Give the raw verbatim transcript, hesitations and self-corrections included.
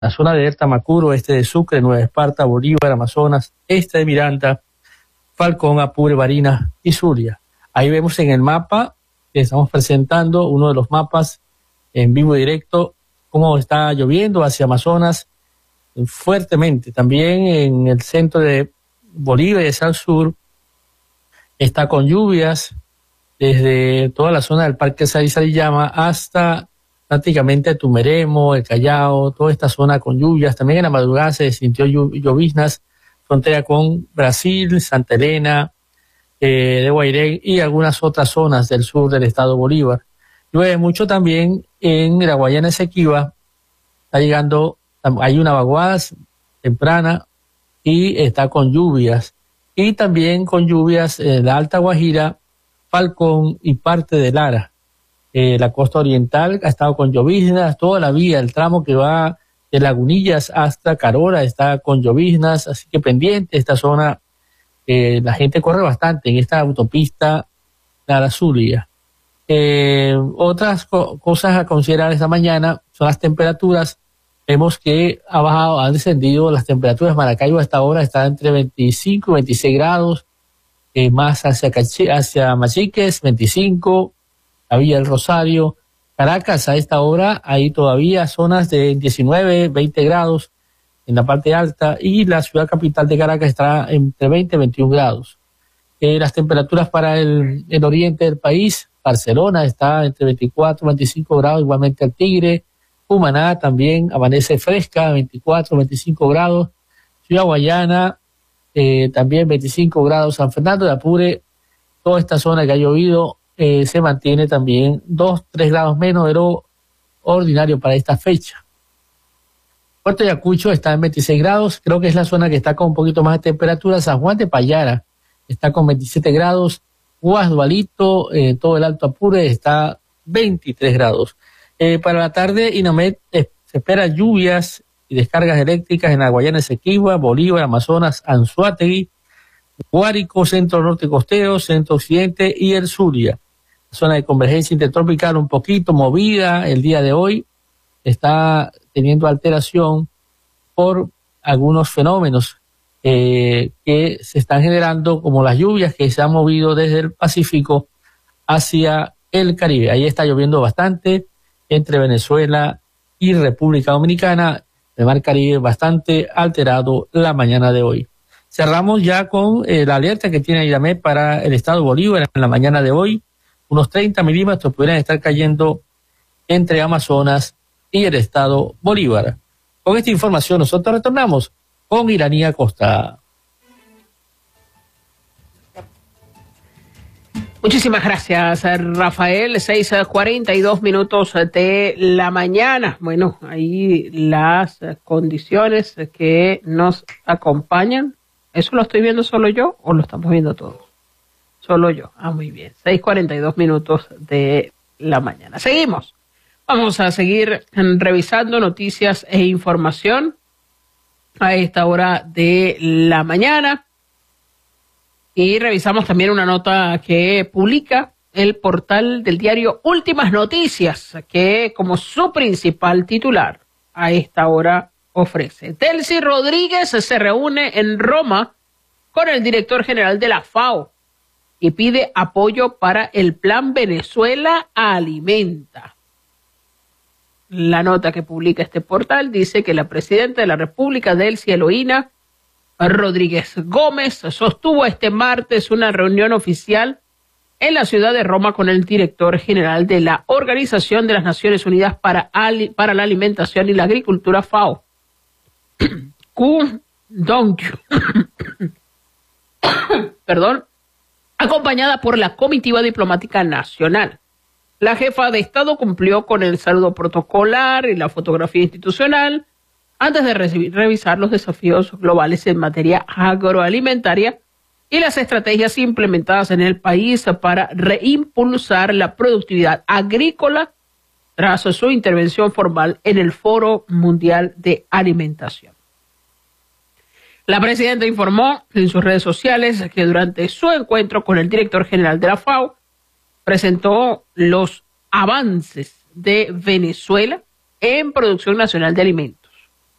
la zona de Tamacuro, este de Sucre, Nueva Esparta, Bolívar, Amazonas, este de Miranda, Falcón, Apure, Barinas y Zulia. Ahí vemos en el mapa que estamos presentando, uno de los mapas en vivo y directo, cómo está lloviendo hacia Amazonas fuertemente. También en el centro de Bolívar y de Sal Sur está con lluvias desde toda la zona del Parque Sarizariyama hasta prácticamente Tumeremo, el Callao, toda esta zona con lluvias. También en la madrugada se sintió lloviznas, frontera con Brasil, Santa Elena, eh, de Guairén y algunas otras zonas del sur del estado Bolívar. Llueve mucho también en la Guayana Esequiba, está llegando, hay una vaguada temprana y está con lluvias. Y también con lluvias en la Alta Guajira, Falcón y parte de Lara. Eh, la costa oriental ha estado con lloviznas, toda la vía, el tramo que va de Lagunillas hasta Carora está con lloviznas, así que pendiente esta zona, eh, la gente corre bastante en esta autopista Lara Zulia. Eh, otras co cosas a considerar esta mañana son las temperaturas. Vemos que ha bajado, han descendido las temperaturas. Maracaibo hasta ahora está entre veinticinco y veintiséis grados, eh, más hacia, Cachi hacia Machiques, veinticinco, la Villa del Rosario. Caracas a esta hora hay todavía zonas de diecinueve, veinte grados en la parte alta y la ciudad capital de Caracas está entre veinte y veintiún grados. Eh, las temperaturas para el, el oriente del país, Barcelona está entre veinticuatro y veinticinco grados, igualmente el Tigre. Cumaná también amanece fresca, veinticuatro, veinticinco grados. Ciudad Guayana, eh, también veinticinco grados. San Fernando de Apure, toda esta zona que ha llovido, eh, se mantiene también dos, tres grados menos de lo ordinario para esta fecha. Puerto Ayacucho está en veintiséis grados, creo que es la zona que está con un poquito más de temperatura. San Juan de Payara está con veintisiete grados. Guasdualito, eh, todo el Alto Apure está veintitrés grados. Eh, para la tarde, INAMED eh, se espera lluvias y descargas eléctricas en la Guayana Esequiba, Bolívar, Amazonas, Anzoátegui, Guárico, centro norte costero, centro occidente y el Zulia. La zona de convergencia intertropical un poquito movida el día de hoy, está teniendo alteración por algunos fenómenos eh, que se están generando, como las lluvias que se han movido desde el Pacífico hacia el Caribe. Ahí está lloviendo bastante entre Venezuela y República Dominicana, el mar Caribe bastante alterado la mañana de hoy. Cerramos ya con eh, la alerta que tiene INAMED para el estado Bolívar en la mañana de hoy. Unos treinta milímetros pudieran estar cayendo entre Amazonas y el estado Bolívar. Con esta información nosotros retornamos con Iranía Costa. Muchísimas gracias, Rafael. seis cuarenta y dos minutos de la mañana. Bueno, ahí las condiciones que nos acompañan. ¿Eso lo estoy viendo solo yo o lo estamos viendo todos? Solo yo. Ah, muy bien. seis cuarenta y dos minutos de la mañana. Seguimos. Vamos a seguir revisando noticias e información a esta hora de la mañana. Y revisamos también una nota que publica el portal del diario Últimas Noticias, que como su principal titular a esta hora ofrece: Delcy Rodríguez se reúne en Roma con el director general de la FAO y pide apoyo para el plan Venezuela Alimenta. La nota que publica este portal dice que la presidenta de la República, Delcy Eloína Rodríguez Gómez, sostuvo este martes una reunión oficial en la ciudad de Roma con el director general de la Organización de las Naciones Unidas para, Ali, para la Alimentación y la Agricultura, FAO, Ku Dongkyu, perdón, acompañada por la comitiva diplomática nacional. La jefa de Estado cumplió con el saludo protocolar y la fotografía institucional antes de revisar los desafíos globales en materia agroalimentaria y las estrategias implementadas en el país para reimpulsar la productividad agrícola tras su intervención formal en el Foro Mundial de Alimentación. La presidenta informó en sus redes sociales que durante su encuentro con el director general de la FAO presentó los avances de Venezuela en producción nacional de alimentos.